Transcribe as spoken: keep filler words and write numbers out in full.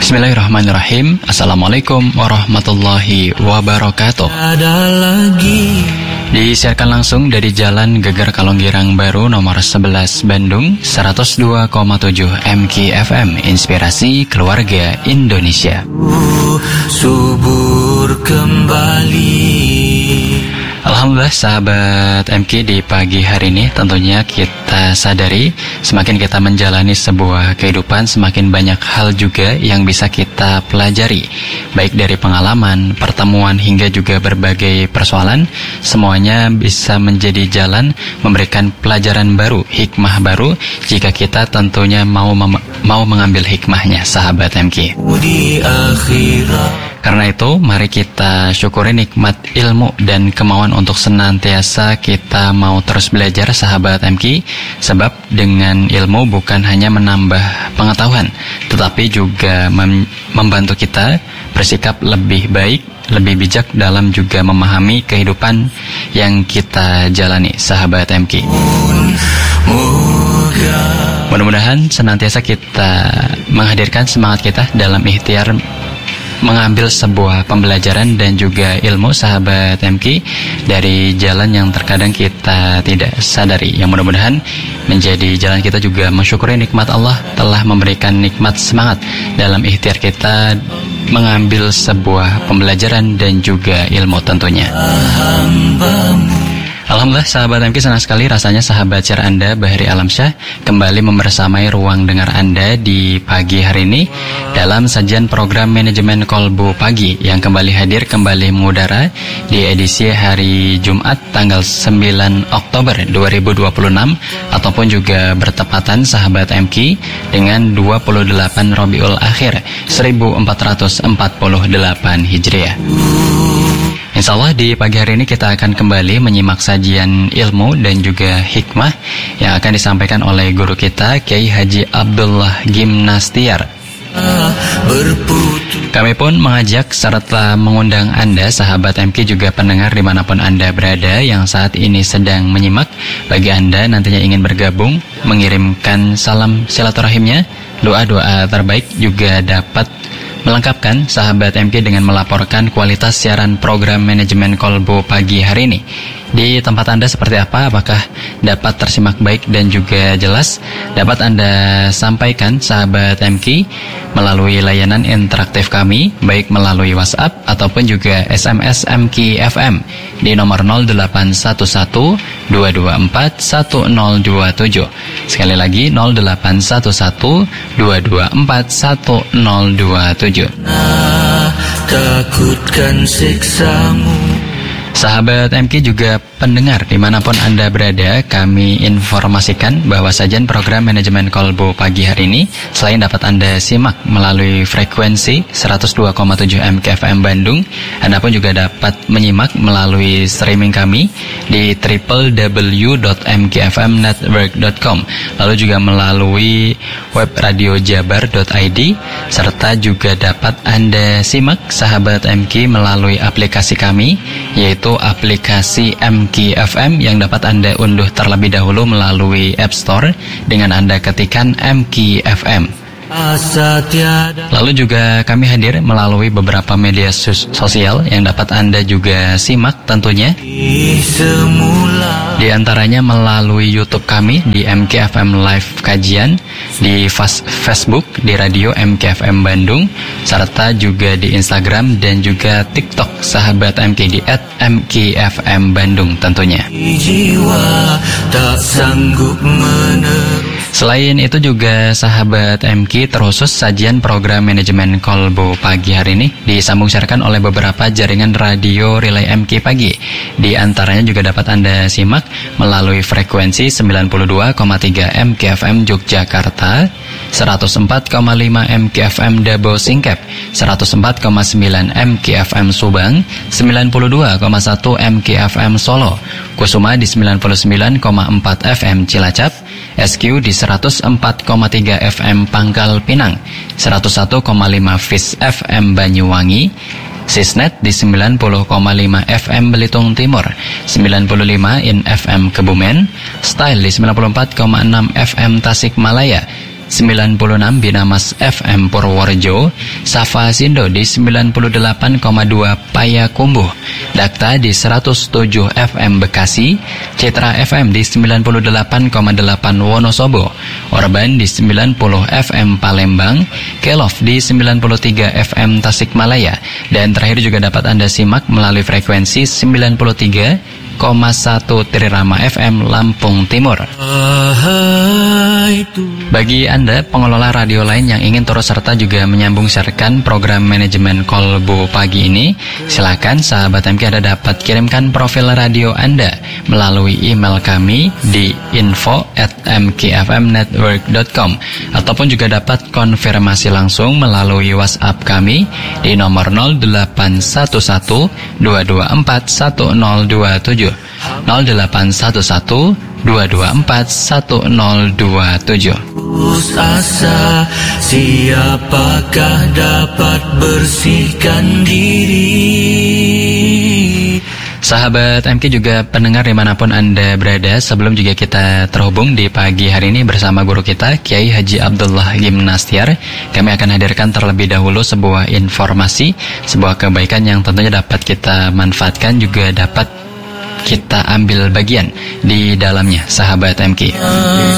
Bismillahirrahmanirrahim. Assalamualaikum warahmatullahi wabarakatuh. Disiarkan langsung dari Jalan Geger Kalonggirang Baru nomor sebelas Bandung, seratus dua koma tujuh M K F M, Inspirasi Keluarga Indonesia. Subur kembali. Alhamdulillah sahabat M K, di pagi hari ini tentunya kita sadari semakin kita menjalani sebuah kehidupan, semakin banyak hal juga yang bisa kita pelajari, baik dari pengalaman, pertemuan hingga juga berbagai persoalan. Semuanya bisa menjadi jalan memberikan pelajaran baru, hikmah baru jika kita tentunya mau mem- mau mengambil hikmahnya, sahabat M K. Di akhirat. Karena itu, mari kita syukuri nikmat ilmu dan kemauan untuk senantiasa kita mau terus belajar, sahabat M K. Sebab dengan ilmu bukan hanya menambah pengetahuan, tetapi juga mem- membantu kita bersikap lebih baik, lebih bijak dalam juga memahami kehidupan yang kita jalani, sahabat M K. Mudah-mudahan senantiasa kita menghadirkan semangat kita dalam ikhtiar mengambil sebuah pembelajaran dan juga ilmu, sahabat M K, dari jalan yang terkadang kita tidak sadari. Yang mudah-mudahan menjadi jalan kita juga mensyukuri nikmat Allah telah memberikan nikmat semangat dalam ikhtiar kita mengambil sebuah pembelajaran dan juga ilmu tentunya. Alhamdulillah sahabat M K, senang sekali rasanya sahabat share Anda Bahri Alamsyah kembali membersamai ruang dengar Anda di pagi hari ini dalam sajian program Manajemen Kolbu Pagi yang kembali hadir, kembali mengudara di edisi hari Jumat tanggal sembilan Oktober dua ribu dua puluh enam ataupun juga bertepatan, sahabat M K, dengan dua puluh delapan Rabiul Akhir seribu empat ratus empat puluh delapan Hijriah. Insya Allah di pagi hari ini kita akan kembali menyimak sajian ilmu dan juga hikmah yang akan disampaikan oleh guru kita, Kiai Haji Abdullah Gimnastiar. Kami pun mengajak serta mengundang Anda, sahabat M K, juga pendengar dimanapun Anda berada yang saat ini sedang menyimak. Bagi Anda nantinya ingin bergabung, mengirimkan salam silaturahimnya, doa-doa terbaik juga dapat melengkapkan sahabat M K dengan melaporkan kualitas siaran program Manajemen Kolbu Pagi hari ini. Di tempat Anda seperti apa? Apakah dapat tersimak baik dan juga jelas? Dapat Anda sampaikan, sahabat M K, melalui layanan interaktif kami, baik melalui WhatsApp ataupun juga S M S M K F M di nomor nol delapan satu satu dua dua empat satu nol dua tujuh. Sekali lagi nol delapan satu satu dua dua empat satu nol dua tujuh. Nah, takutkan siksamu. Sahabat M K juga pendengar dimanapun Anda berada, kami informasikan bahwa sajian program Manajemen Kolbu Pagi hari ini selain dapat Anda simak melalui frekuensi seratus dua koma tujuh M K F M Bandung, Anda pun juga dapat menyimak melalui streaming kami di w w w dot m k f m network dot com, lalu juga melalui web radio jabar dot i d, serta juga dapat Anda simak, sahabat M K, melalui aplikasi kami, yaitu aplikasi M K F M yang dapat Anda unduh terlebih dahulu melalui App Store dengan Anda ketikkan M K F M. Lalu juga kami hadir melalui beberapa media sosial yang dapat Anda juga simak tentunya. Di antaranya melalui YouTube kami di M K F M Live Kajian, di Facebook di Radio M K F M Bandung, serta juga di Instagram dan juga TikTok sahabat M K di et M K F M Bandung tentunya. Selain itu juga sahabat M K, terkhusus sajian program Manajemen Kolbu Pagi hari ini disambung siarkan oleh beberapa jaringan radio relay M K Pagi. Di antaranya juga dapat Anda simak melalui frekuensi sembilan puluh dua koma tiga M K F M Yogyakarta, seratus empat koma lima M K F M Dabo Singkep, seratus empat koma sembilan M K F M Subang, sembilan puluh dua koma satu M K F M Solo, Kusuma di sembilan puluh sembilan koma empat F M Cilacap, S Q di seratus empat koma tiga F M Pangkal Pinang, seratus satu koma lima Fis F M Banyuwangi, Sisnet di sembilan puluh koma lima F M Belitung Timur, sembilan puluh lima In F M Kebumen, Style di sembilan puluh empat koma enam F M Tasikmalaya, sembilan puluh enam Binamas F M Purworejo, Safa Sindo di sembilan puluh delapan koma dua Payakumbuh, Dakta di seratus tujuh F M Bekasi, Citra F M di sembilan puluh delapan koma delapan Wonosobo, Orban di sembilan puluh F M Palembang, Kelov di sembilan puluh tiga F M Tasikmalaya, dan terakhir juga dapat Anda simak melalui frekuensi sembilan puluh tiga koma satu Trirama F M Lampung Timur. Bagi Anda pengelola radio lain yang ingin turut serta juga menyambung siarkan program manajemen Kolbu pagi ini, silakan sahabat M K Anda dapat kirimkan profil radio Anda melalui email kami di info at m k f m network dot com, ataupun juga dapat konfirmasi langsung melalui WhatsApp kami di nomor nol delapan satu satu dua dua empat satu nol dua tujuh nol delapan satu satu dua dua empat satu nol dua tujuh. Putus asa, siapakah dapat bersihkan diri? Sahabat M K juga pendengar dimanapun Anda berada, sebelum juga kita terhubung di pagi hari ini bersama guru kita Kiai Haji Abdullah Gimnastiar, kami akan hadirkan terlebih dahulu sebuah informasi, sebuah kebaikan yang tentunya dapat kita manfaatkan, juga dapat kita ambil bagian di dalamnya, sahabat M K.